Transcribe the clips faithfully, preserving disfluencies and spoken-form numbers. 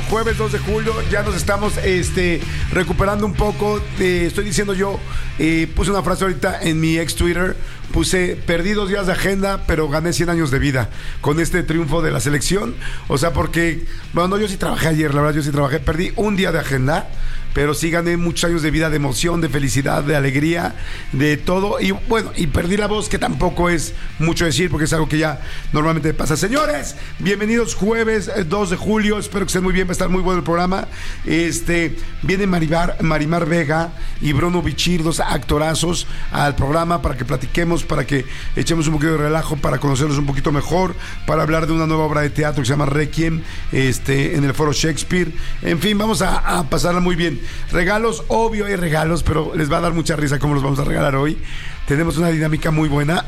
jueves dos de julio, ya nos estamos este, recuperando un poco. Eh, estoy diciendo yo, eh, puse una frase ahorita en mi ex Twitter, puse, perdí dos días de agenda, pero gané cien años de vida con este triunfo de la selección. O sea, porque, bueno, no, yo sí trabajé ayer, la verdad, yo sí trabajé, perdí un día de agenda, pero sí gané muchos años de vida, de emoción, de felicidad, de alegría, de todo. Y bueno, y perdí la voz, que tampoco es mucho decir, porque es algo que ya normalmente pasa. Señores, bienvenidos jueves dos de julio, espero que estén muy bien, va a estar muy bueno el programa. Este, viene Maribar, Marimar Vega y Bruno Bichir, dos actorazos, al programa para que platiquemos, para que echemos un poquito de relajo, para conocerlos un poquito mejor, para hablar de una nueva obra de teatro que se llama Requiem, este, en el Foro Shakespeare. En fin, vamos a, a pasarla muy bien. Regalos, obvio hay regalos, pero les va a dar mucha risa cómo los vamos a regalar hoy. Tenemos una dinámica muy buena.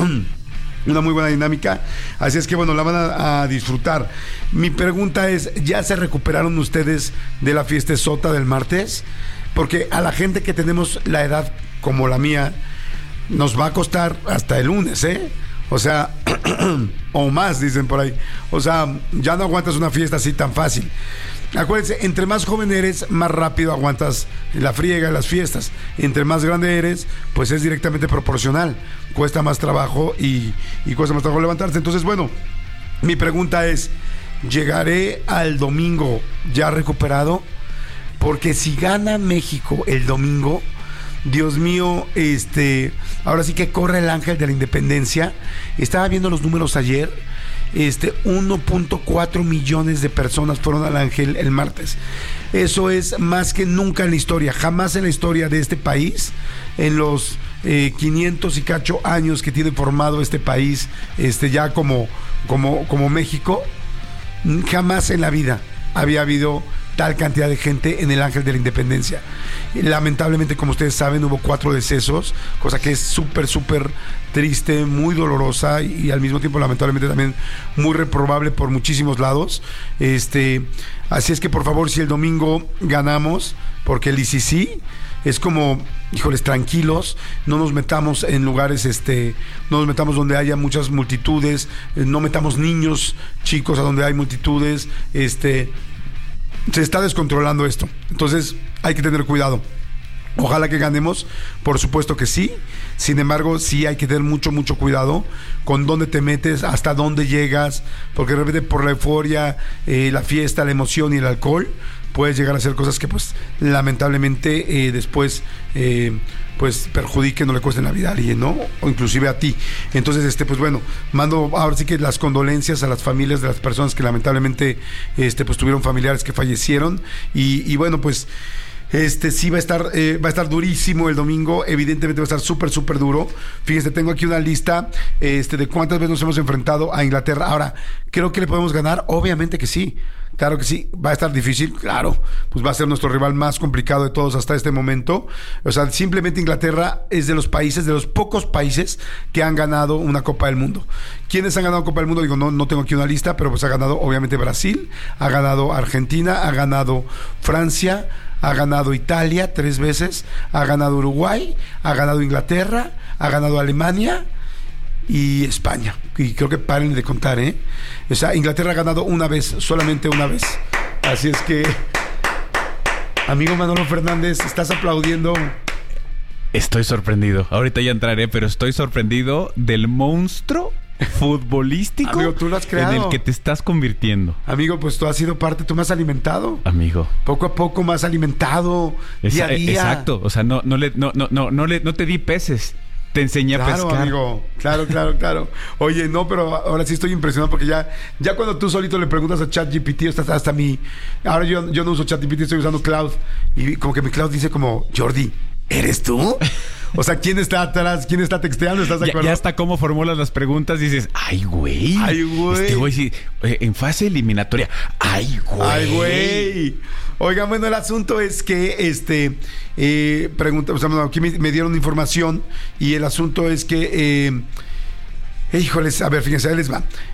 Una muy buena dinámica, así es que bueno, la van a, a disfrutar. Mi pregunta es, ¿ya se recuperaron ustedes de la fiesta sota del martes? Porque a la gente que tenemos la edad como la mía, nos va a costar hasta el lunes, ¿eh? O sea, o más, dicen por ahí. O sea, ya no aguantas una fiesta así tan fácil. Acuérdense, entre más joven eres, más rápido aguantas la friega de las fiestas. Entre más grande eres, pues es directamente proporcional. Cuesta más trabajo y, y cuesta más trabajo levantarse. Entonces, bueno, mi pregunta es, ¿llegaré al domingo ya recuperado? Porque si gana México el domingo, Dios mío, este, ahora sí que corre el ángel de la independencia. Estaba viendo los números ayer. Este, uno punto cuatro millones de personas fueron al Ángel el martes. Eso es más que nunca en la historia. Jamás en la historia de este país, en los eh, quinientos y cacho años que tiene formado este país, este, ya como, como, como México, jamás en la vida había habido tal cantidad de gente en el Ángel de la Independencia. Lamentablemente, como ustedes saben, hubo cuatro decesos, cosa que es súper, súper triste, muy dolorosa y, y al mismo tiempo, lamentablemente, también muy reprobable por muchísimos lados. Este, así es que, por favor, si el domingo ganamos, porque el I C C es como, híjoles, tranquilos, no nos metamos en lugares, este, no nos metamos donde haya muchas multitudes, no metamos niños chicos a donde hay multitudes, este... Se está descontrolando esto, entonces hay que tener cuidado. Ojalá que ganemos, por supuesto que sí. Sin embargo, sí hay que tener mucho, mucho cuidado con dónde te metes, hasta dónde llegas, porque de repente por la euforia, eh, la fiesta, la emoción y el alcohol, puedes llegar a hacer cosas que pues lamentablemente eh, después eh, pues perjudiquen o le cuesten la vida a alguien, ¿no? O inclusive a ti. Entonces, este, pues bueno, mando ahora sí que las condolencias a las familias de las personas que lamentablemente este, pues tuvieron familiares que fallecieron. Y, y bueno, pues Este sí va a estar, eh, va a estar durísimo el domingo. Evidentemente va a estar súper, súper duro. Fíjense, tengo aquí una lista este, de cuántas veces nos hemos enfrentado a Inglaterra. Ahora, ¿creo que le podemos ganar? Obviamente que sí. Claro que sí. ¿Va a estar difícil? Claro. Pues va a ser nuestro rival más complicado de todos hasta este momento. O sea, simplemente Inglaterra es de los países, de los pocos países que han ganado una Copa del Mundo. ¿Quiénes han ganado Copa del Mundo? Digo, no, no tengo aquí una lista, pero pues ha ganado obviamente Brasil, ha ganado Argentina, ha ganado Francia, ha ganado Italia tres veces, ha ganado Uruguay, ha ganado Inglaterra, ha ganado Alemania y España. Y creo que paren de contar, ¿eh? O sea, Inglaterra ha ganado una vez, solamente una vez. Así es que, amigo Manolo Fernández, ¿estás aplaudiendo? Estoy sorprendido. Ahorita ya entraré, pero estoy sorprendido del monstruo futbolístico, amigo, tú lo has creado, en el que te estás convirtiendo. Amigo, pues tú has sido parte, tú me has alimentado. Amigo. Poco a poco más alimentado, Esa, día a día. Exacto. O sea, no, no, le, no, no, no, no, le, no te di peces. Te enseñé claro, a pescar. Amigo. Claro, claro, claro. Oye, no, pero ahora sí estoy impresionado porque ya, ya cuando tú solito le preguntas a ChatGPT, hasta, hasta mi... Ahora yo, yo no uso ChatGPT, estoy usando Cloud. Y como que mi Cloud dice como, Jordi, ¿eres tú? O sea, ¿quién está atrás? ¿Quién está texteando? ¿Estás de acuerdo? Ya, ya hasta cómo formulas las preguntas dices, ay, güey. Ay, güey. Este güey sí, eh, en fase eliminatoria. Ay, güey. Ay, güey. Oigan, bueno, el asunto es que, este, eh, pregunta, o sea, aquí me, me dieron información y el asunto es que, eh, híjoles, a ver, fíjense, ahí les va.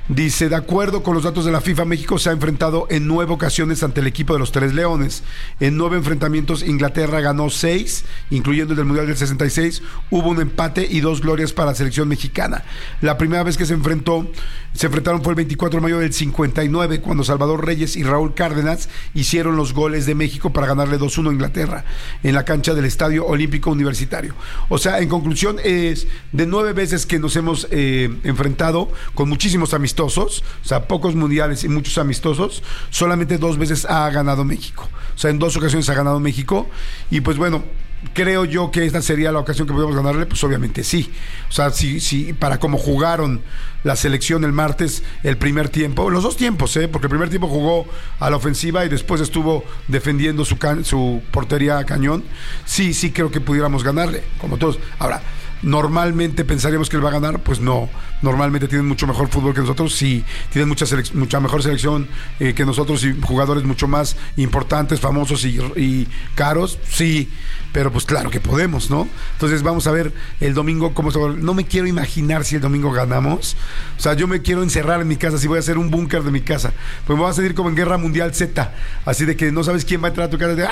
Dice, de acuerdo con los datos de la FIFA, México se ha enfrentado en nueve ocasiones ante el equipo de los Tres Leones. En nueve enfrentamientos, Inglaterra ganó seis, incluyendo el del Mundial del sesenta y seis. Hubo un empate y dos glorias para la selección mexicana. La primera vez que se enfrentó, se enfrentaron fue el veinticuatro de mayo del cincuenta y nueve, cuando Salvador Reyes y Raúl Cárdenas hicieron los goles de México para ganarle dos uno a Inglaterra en la cancha del Estadio Olímpico Universitario. O sea, en conclusión, es de nueve veces que nos hemos eh, enfrentado con muchísimos amistosos, o sea, pocos mundiales y muchos amistosos, solamente dos veces ha ganado México. O sea, en dos ocasiones ha ganado México. Y pues bueno, creo yo que esta sería la ocasión que podemos ganarle, pues obviamente sí. O sea, sí, sí, para cómo jugaron la selección el martes, el primer tiempo, los dos tiempos, ¿eh? Porque el primer tiempo jugó a la ofensiva y después estuvo defendiendo su, can- su portería a cañón. Sí, sí creo que pudiéramos ganarle, como todos. Ahora, normalmente pensaríamos que él va a ganar, pues no. Normalmente tienen mucho mejor fútbol que nosotros, sí, tienen mucha, selec- mucha mejor selección eh, que nosotros y jugadores mucho más importantes, famosos y, y caros, sí, pero pues claro que podemos, ¿no? Entonces vamos a ver el domingo cómo se va. No me quiero imaginar si el domingo ganamos. O sea, yo me quiero encerrar en mi casa, si voy a hacer un búnker de mi casa, pues me voy a salir como en Guerra Mundial Z, así de que no sabes quién va a entrar a tu casa de ¡ah!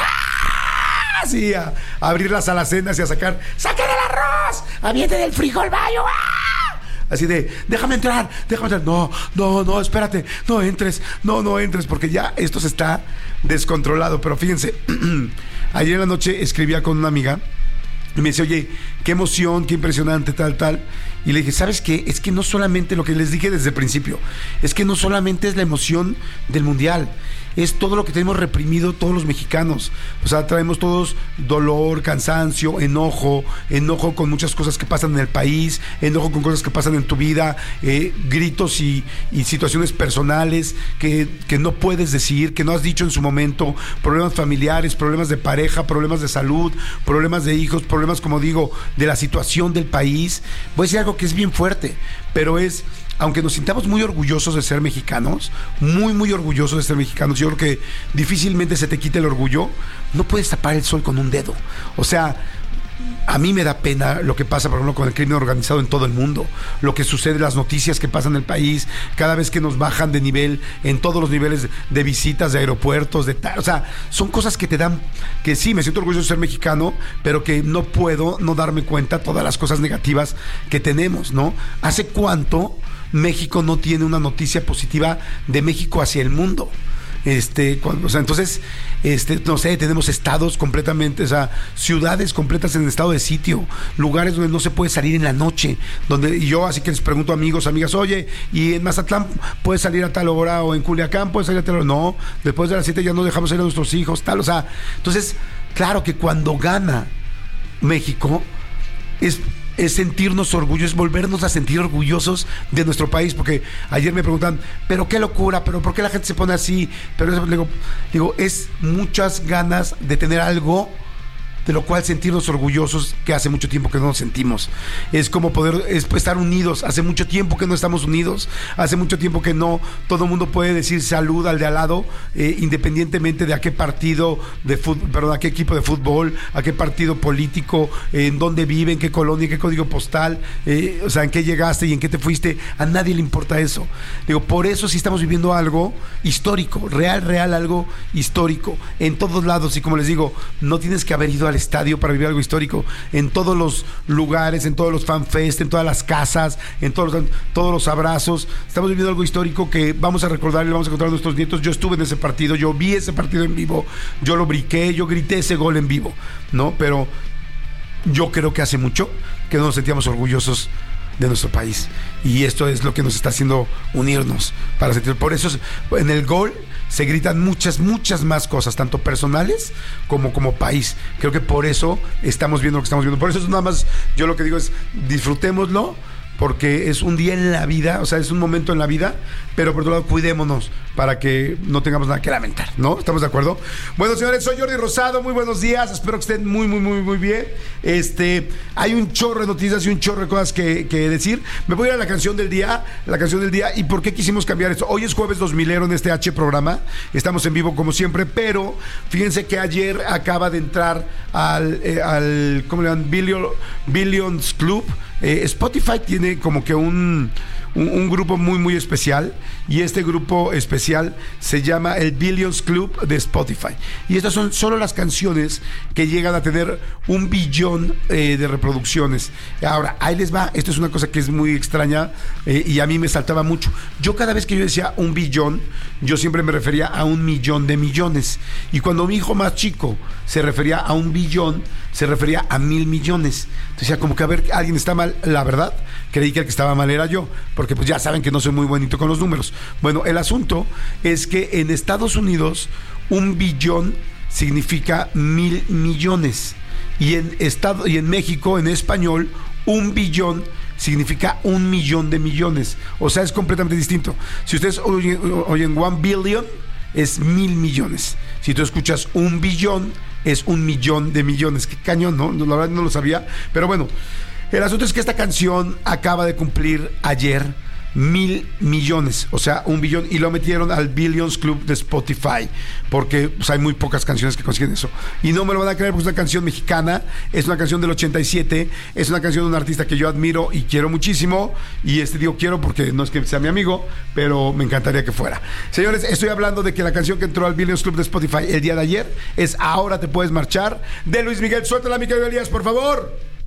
Así a, a abrir las alacenas y a sacar ¡saquen el arroz! ¡Avienten el frijol bayo! ¡Ah! Así de, déjame entrar, déjame entrar. No, no, no, espérate, no entres, no, no entres, porque ya esto se está descontrolado. Pero fíjense, ayer en la noche escribía con una amiga y me dice, oye, qué emoción, qué impresionante, tal, tal. Y le dije, ¿sabes qué? Es que no solamente lo que les dije desde el principio, es que no solamente es la emoción del Mundial, es todo lo que tenemos reprimido todos los mexicanos. O sea, traemos todos dolor, cansancio, enojo, enojo con muchas cosas que pasan en el país, enojo con cosas que pasan en tu vida, eh, gritos y, y situaciones personales que, que no puedes decir, que no has dicho en su momento, problemas familiares, problemas de pareja, problemas de salud, problemas de hijos, problemas, como digo, de la situación del país. Voy a decir algo que es bien fuerte, pero es... Aunque nos sintamos muy orgullosos de ser mexicanos, muy, muy orgullosos de ser mexicanos, yo creo que difícilmente se te quite el orgullo, no puedes tapar el sol con un dedo. O sea, a mí me da pena lo que pasa, por ejemplo, con el crimen organizado en todo el mundo, lo que sucede, las noticias que pasan en el país, cada vez que nos bajan de nivel, en todos los niveles de visitas, de aeropuertos, de tal. O sea, son cosas que te dan, que sí, me siento orgulloso de ser mexicano, pero que no puedo no darme cuenta de todas las cosas negativas que tenemos, ¿no? ¿Hace cuánto México no tiene una noticia positiva de México hacia el mundo? Este, cuando, o sea, entonces, este, no sé, tenemos estados completamente, o sea, ciudades completas en estado de sitio, lugares donde no se puede salir en la noche, donde y yo así que les pregunto a amigos, amigas, oye, y en Mazatlán puedes salir a tal hora, o en Culiacán puedes salir a tal hora, no, después de las siete ya no dejamos salir a nuestros hijos, tal, o sea, entonces, claro que cuando gana México es es sentirnos orgullosos, es volvernos a sentir orgullosos de nuestro país, porque ayer me preguntan, pero qué locura, pero por qué la gente se pone así, pero eso, digo, digo, es muchas ganas de tener algo de lo cual sentirnos orgullosos, que hace mucho tiempo que no nos sentimos. Es como poder es estar unidos. Hace mucho tiempo que no estamos unidos. Hace mucho tiempo que no todo el mundo puede decir salud al de al lado, eh, independientemente de a qué partido de fútbol, perdón, a qué equipo de fútbol, a qué partido político, eh, en dónde vive, en qué colonia, en qué código postal, eh, o sea, en qué llegaste y en qué te fuiste. A nadie le importa eso. Digo, por eso sí estamos viviendo algo histórico, real, real, algo histórico en todos lados. Y como les digo, no tienes que haber ido a al estadio para vivir algo histórico, en todos los lugares, en todos los fanfest, en todas las casas, en todos los, todos los abrazos. Estamos viviendo algo histórico que vamos a recordar y lo vamos a contar a nuestros nietos. Yo estuve en ese partido, yo vi ese partido en vivo, yo lo briqué, yo grité ese gol en vivo, ¿no? Pero yo creo que hace mucho que no nos sentíamos orgullosos de nuestro país, y esto es lo que nos está haciendo unirnos para sentir. Por eso en el gol se gritan muchas, muchas más cosas, tanto personales como como país. Creo que por eso estamos viendo lo que estamos viendo. Por eso es nada más, yo lo que digo es disfrutémoslo, porque es un día en la vida, o sea, es un momento en la vida, pero por otro lado cuidémonos para que no tengamos nada que lamentar, ¿no? ¿Estamos de acuerdo? Bueno, señores, soy Jordi Rosado, muy buenos días, espero que estén muy, muy, muy, muy bien. Este, hay un chorro de noticias y un chorro de cosas que, que decir. Me voy a ir a la canción del día, la canción del día, y por qué quisimos cambiar esto. Hoy es jueves dos milero en este H programa, estamos en vivo como siempre, pero fíjense que ayer acaba de entrar al, eh, al ¿cómo le llaman? Billion, Billions Club. Eh, Spotify tiene como que un, un, un grupo muy, muy especial. Y este grupo especial se llama el Billions Club de Spotify. Y estas son solo las canciones que llegan a tener un billón eh, de reproducciones. Ahora, ahí les va. Esto es una cosa que es muy extraña eh, y a mí me saltaba mucho. Yo cada vez que yo decía un billón, yo siempre me refería a un millón de millones. Y cuando mi hijo más chico se refería a un billón, se refería a mil millones. Entonces, como que a ver, alguien está mal. La verdad, creí que el que estaba mal era yo, porque pues ya saben que no soy muy bonito con los números. Bueno, el asunto es que en Estados Unidos un billón significa mil millones. Y en, Estado, y en México, en español, un billón significa un millón de millones. O sea, es completamente distinto. Si ustedes oyen, oyen one billion, es mil millones. Si tú escuchas un billón, es un millón de millones. Qué cañón, ¿no? La verdad no lo sabía. Pero bueno, el asunto es que esta canción acaba de cumplir ayer mil millones, o sea, un billón, y lo metieron al Billions Club de Spotify, porque pues, hay muy pocas canciones que consiguen eso. Y no me lo van a creer, porque es una canción mexicana, es una canción del ochenta y siete, es una canción de un artista que yo admiro y quiero muchísimo, y este digo quiero porque no es que sea mi amigo, pero me encantaría que fuera. Señores, estoy hablando de que la canción que entró al Billions Club de Spotify el día de ayer es Ahora te puedes marchar, de Luis Miguel. Suéltala, mi querido Elías, por favor.